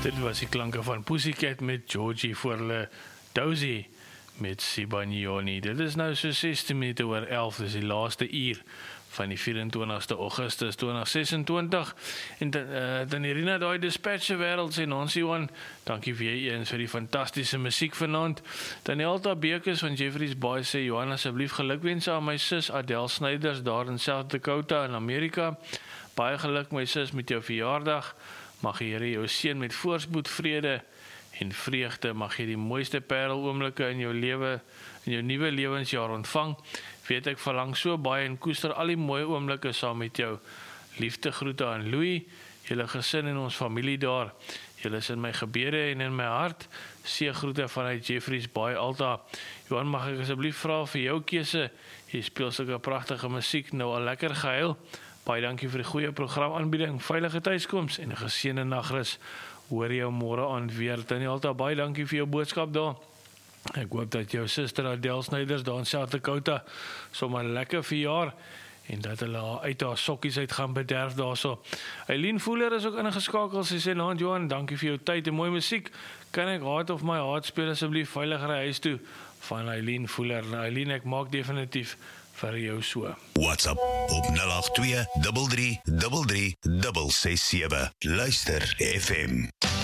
Dit was die klanke van Pussycat met Georgie voor hulle Dozy met Sibanyoni. Dit is nou so 16 minute oor 11, dis die laaste uur van die 24ste Augustus 2026. En dan Irina, daai dispatcher wêreld sê Nancy Johan, dankie weer eens vir die fantastiese musiek vanaand. Danielta Bekes van Jeffreys Bay sê, Johan, asseblief gelukwense aan my sis Adele Snyders daar in South Dakota in Amerika. Baie geluk my sis met jou verjaardag. Mag die Here jou seën met voorspoed, vrede en vreugde. Mag jy die mooiste pareloomblik in jou lewe, in jou nuwe lewensjaar ontvang. Weet ek verlang so baie en koester al die mooi oomblikke saam met jou. Liefde groete aan Louis, julle gesin en ons familie daar. Julle is in my gebede en in my hart. Seëgroete vanuit Jeffreys Bay Alta. Johan, mag ek asseblief vra vir jou keuse? Jy speel sulke pragtige musiek, nou al lekker gehuil. Baie dankie vir die goeie programaanbieding, veilige tuiskoms en 'n geseënde nagrus. Hoor jou môre aand weer. Danielta, baie dankie vir jou boodskap daar. Ek hoop dat jou suster Adele Snyders daar in South Dakota sommer lekker verjaar en dat hulle haar uit haar sokkies uit gaan bederf daarso. Eileen Fuller is ook ingeskakel. Sy sê, "Naand Johan, dankie vir jou tyd en mooi musiek. Kan ek Heart of My Heart speel asseblief veilig ry huis toe?" Van Eileen Fuller. Nou Eileen, ek maak definitief vir jou so. WhatsApp op 082 33 33 667. Luister FM.